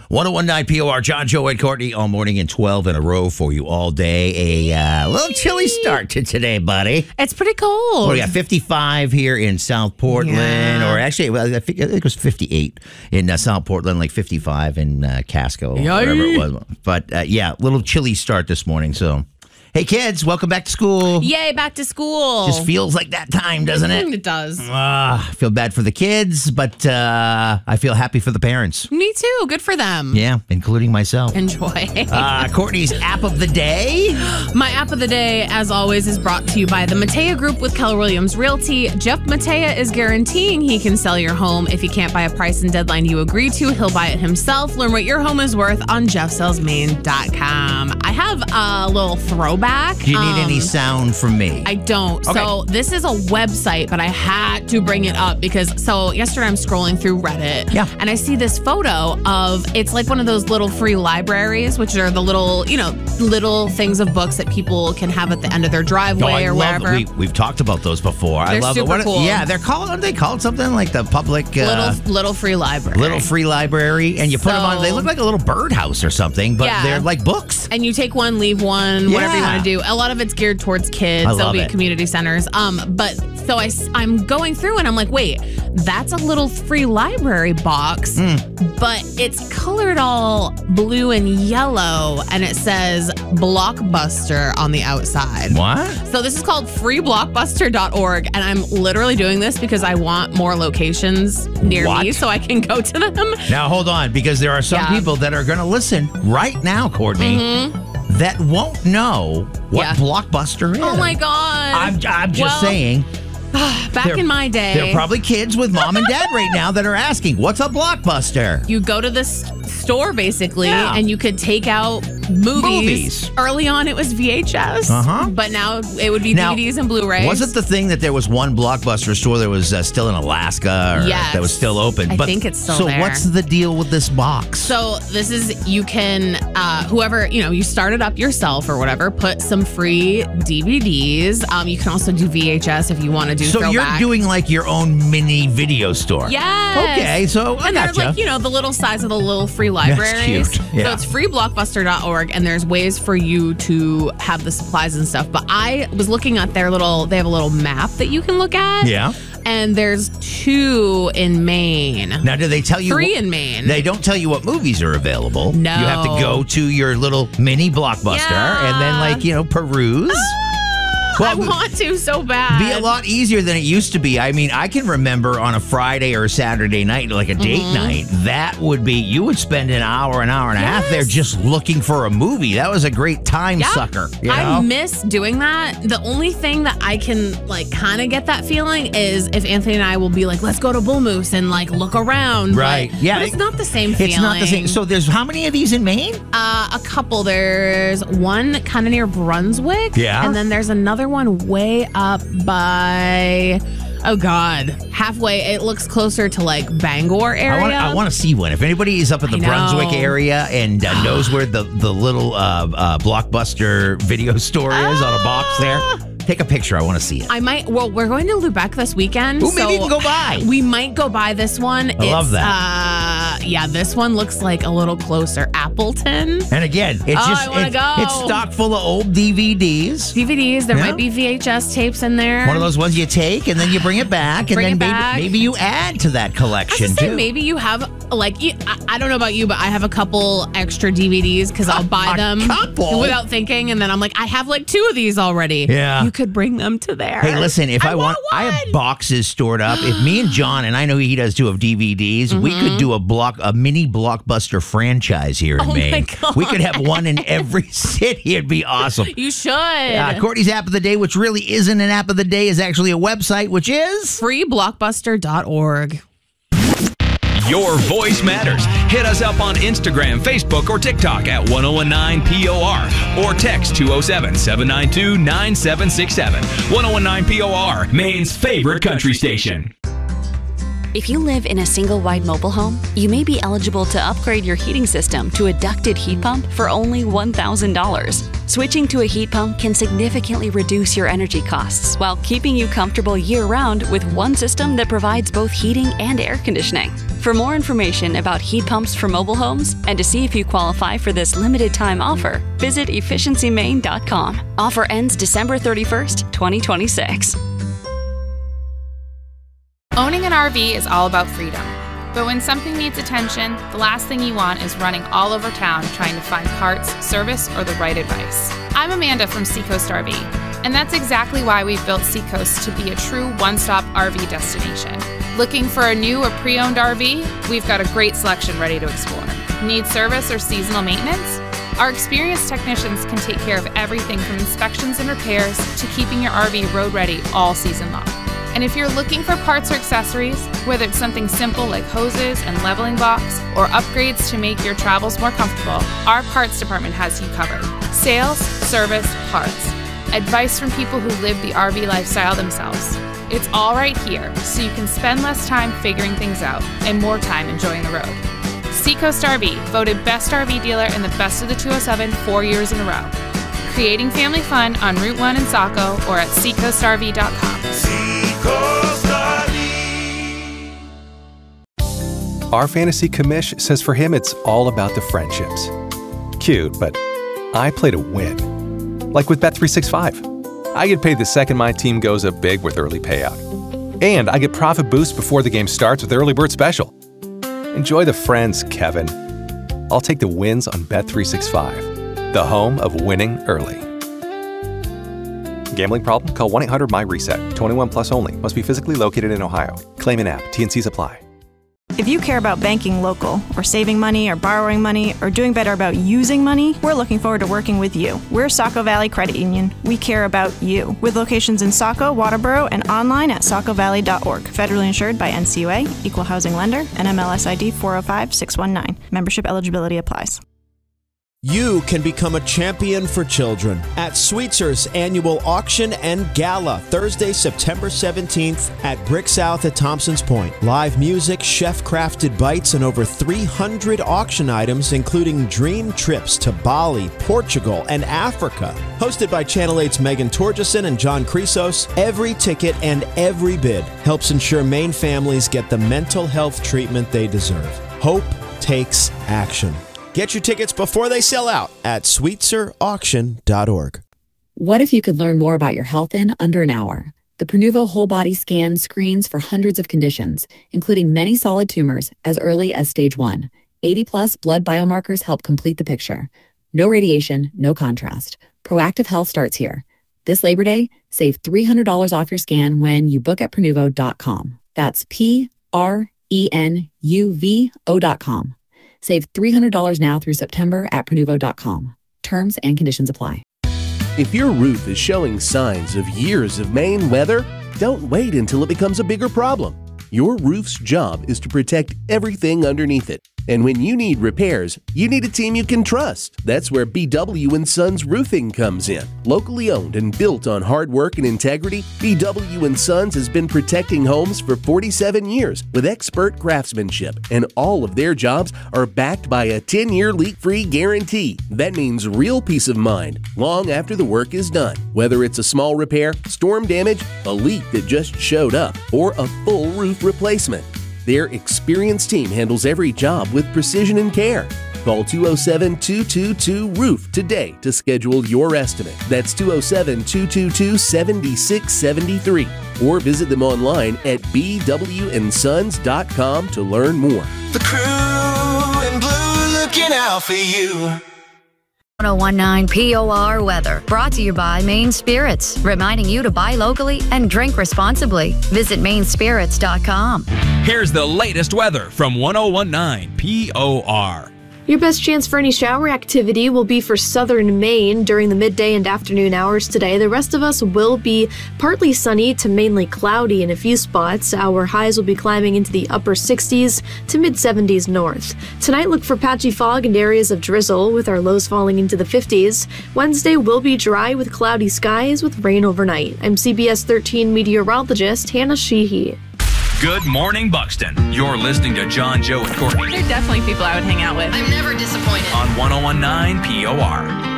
1019 POR, John, Joe, and Courtney all morning and 12 in a row for you all day. A little chilly start to today, buddy. It's pretty cold. Well, we got 55 here in South Portland, or actually, I think it was 58 in South Portland, like 55 in Casco, whatever it was. But yeah, little chilly start this morning, so... Hey, kids, welcome back to school. Yay, back to school. Just feels like that time, doesn't it? It does. I feel bad for the kids, but I feel happy for the parents. Me too. Good for them. Yeah, including myself. Enjoy. Courtney's app of the day. My app of the day, as always, is brought to you by the Matea Group with Keller Williams Realty. Jeff Matea is guaranteeing he can sell your home. If you can't buy a price and deadline you agree to, he'll buy it himself. Learn what your home is worth on jeffsellsmaine.com. I have a little throwback. Do you need any sound from me? I don't. Okay. So this is a website, but I had to bring it up because yesterday I'm scrolling through Reddit. Yeah. And I see this photo of, it's like one of those little free libraries, which are the little, little things of books that people can have at the end of their driveway or wherever. We've talked about those before. They're I love super it. cool. Yeah, aren't they called something like the public... little free library. Little free library, and you put them on. They look like a little birdhouse or something, but they're like books. And you take one, leave one, whatever you want to do. A lot of it's geared towards kids. They'll be at community centers. But so I'm going through and I'm like, wait, that's a little free library box, but it's colored all blue and yellow, and it says Blockbuster on the outside. What? So this is called freeblockbuster.org, and I'm literally doing this because I want more locations near me so I can go to them. Now, hold on, because there are some people that are going to listen right now, Courtney, that won't know what Blockbuster is. Oh, my God. I'm just saying. Back in my day. There are probably kids with mom and dad right now that are asking, what's a Blockbuster? You go to this store, basically, and you could take out movies. Early on, it was VHS, but now it would be DVDs and Blu-rays. Was it the thing that there was one Blockbuster store that was still in Alaska or that was still open? I think it's still there. So what's the deal with this box? So this is, you can, whoever, you start it up yourself or whatever, put some free DVDs. You can also do VHS if you want to do throwback. You're doing like your own mini video store. Yes. Okay, so I gotcha. They're like, the little size of the little free libraries. That's cute. Yeah. So it's freeblockbuster.org, and there's ways for you to have the supplies and stuff. But I was looking at they have a little map that you can look at. Yeah. And there's 2 in Maine. Now, do they tell you 3 in Maine? They don't tell you what movies are available. No. You have to go to your little mini Blockbuster and then peruse. I want to so bad. Be a lot easier than it used to be. I mean, I can remember on a Friday or a Saturday night, like a date night, that would be, you would spend an hour and a half there just looking for a movie. That was a great time sucker. I miss doing that. The only thing that I can kind of get that feeling is if Anthony and I will be like, let's go to Bull Moose and look around. Right. But it's not the same feeling. It's not the same. So there's how many of these in Maine? A couple. There's one kind of near Brunswick. Yeah. And then there's another one way up by, halfway. It looks closer to Bangor area. I want to see one. If anybody is up in the Brunswick area and knows where the little Blockbuster video store is on a box there, take a picture. I want to see it. I might. Well, we're going to Lubec this weekend. Ooh, maybe you can go by. We might go by this one. I love that. This one looks like a little closer. Appleton. And again, it's stocked full of old DVDs. There might be VHS tapes in there. One of those ones you take and then you bring it back, and then maybe you add to that collection too. Maybe you have I don't know about you, but I have a couple extra DVDs because I'll buy them without thinking, and then I'm like, I have 2 of these already. Yeah. You could bring them to there. Hey, listen, if I have boxes stored up. If me and John, and I know he does too, of DVDs, we could do a mini Blockbuster franchise here in Maine. My God. We could have one in every city. It'd be awesome. You should. Courtney's app of the day, which really isn't an app of the day, is actually a website, which is freeblockbuster.org. Your voice matters. Hit us up on Instagram, Facebook, or TikTok at 1019 POR or text 207-792-9767. 1019 POR, Maine's favorite country station. If you live in a single-wide mobile home, you may be eligible to upgrade your heating system to a ducted heat pump for only $1,000. Switching to a heat pump can significantly reduce your energy costs while keeping you comfortable year-round with one system that provides both heating and air conditioning. For more information about heat pumps for mobile homes and to see if you qualify for this limited-time offer, visit efficiencymaine.com. Offer ends December 31st, 2026. Owning an RV is all about freedom. But when something needs attention, the last thing you want is running all over town trying to find parts, service, or the right advice. I'm Amanda from Seacoast RV, and that's exactly why we've built Seacoast to be a true one-stop RV destination. Looking for a new or pre-owned RV? We've got a great selection ready to explore. Need service or seasonal maintenance? Our experienced technicians can take care of everything from inspections and repairs to keeping your RV road ready all season long. And if you're looking for parts or accessories, whether it's something simple like hoses and leveling blocks or upgrades to make your travels more comfortable, our parts department has you covered. Sales, service, parts. Advice from people who live the RV lifestyle themselves. It's all right here, so you can spend less time figuring things out and more time enjoying the road. Seacoast RV, voted best RV dealer in the Best of the 207 4 years in a row. Creating family fun on Route 1 in Saco or at seacoastrv.com. Seacoast RV. Our fantasy commish says for him it's all about the friendships. Cute, but I play to win. Like with Bet365. I get paid the second my team goes up big with early payout. And I get profit boost before the game starts with Early Bird Special. Enjoy the friends, Kevin. I'll take the wins on Bet365, the home of winning early. Gambling problem? Call 1-800-MY-RESET. 21 plus only. Must be physically located in Ohio. Claim in app. T&Cs apply. If you care about banking local, or saving money, or borrowing money, or doing better about using money, we're looking forward to working with you. We're Saco Valley Credit Union. We care about you. With locations in Saco, Waterboro, and online at sacovalley.org. Federally insured by NCUA, Equal Housing Lender, and NMLS ID 405619. Membership eligibility applies. You can become a champion for children at Sweetzer's annual auction and gala, Thursday, September 17th at Brick South at Thompson's Point. Live music, chef-crafted bites, and over 300 auction items, including dream trips to Bali, Portugal, and Africa. Hosted by Channel 8's Megan Torgeson and John Chrysos, every ticket and every bid helps ensure Maine families get the mental health treatment they deserve. Hope takes action. Get your tickets before they sell out at sweetzerauction.org. What if you could learn more about your health in under an hour? The Prenuvo Whole Body Scan screens for hundreds of conditions, including many solid tumors as early as stage 1. 80-plus blood biomarkers help complete the picture. No radiation, no contrast. Proactive health starts here. This Labor Day, save $300 off your scan when you book at Prenuvo.com. That's Prenuvo.com. Save $300 now through September at Prenuvo.com. Terms and conditions apply. If your roof is showing signs of years of Maine weather, don't wait until it becomes a bigger problem. Your roof's job is to protect everything underneath it. And when you need repairs, you need a team you can trust. That's where BW & Sons Roofing comes in. Locally owned and built on hard work and integrity, BW & Sons has been protecting homes for 47 years with expert craftsmanship, and all of their jobs are backed by a 10-year leak-free guarantee. That means real peace of mind long after the work is done. Whether it's a small repair, storm damage, a leak that just showed up, or a full roof replacement, their experienced team handles every job with precision and care. Call 207-222-ROOF today to schedule your estimate. That's 207-222-7673. Or visit them online at bwnsons.com to learn more. The crew in blue looking out for you. 1019 POR weather, brought to you by Maine Spirits, reminding you to buy locally and drink responsibly. Visit mainspirits.com. Here's the latest weather from 1019 POR. Your best chance for any shower activity will be for southern Maine during the midday and afternoon hours today. The rest of us will be partly sunny to mainly cloudy in a few spots. Our highs will be climbing into the upper 60s to mid-70s north. Tonight, look for patchy fog and areas of drizzle, with our lows falling into the 50s. Wednesday will be dry with cloudy skies with rain overnight. I'm CBS 13 meteorologist Hannah Sheehy. Good Morning Buxton. You're listening to John, Joe, and Courtney. They're definitely people I would hang out with. I'm never disappointed. On 101.9 POR.